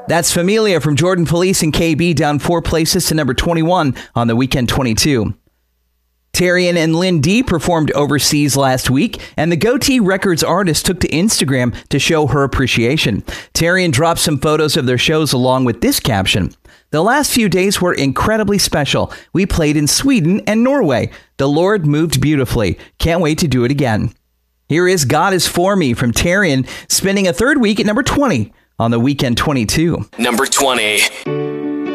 That's Familia from Jordan Police and KB, down 4 places to number 21 on the Weekend 22. Tarian and Lynn D performed overseas last week, and the Goatee Records artist took to Instagram to show her appreciation. Tarian dropped some photos of their shows along with this caption: "The last few days were incredibly special. We played in Sweden and Norway. The Lord moved beautifully. Can't wait to do it again." Here is God Is For Me from Tarian, spending a third week at number 20 on the Weekend 22. Number 20.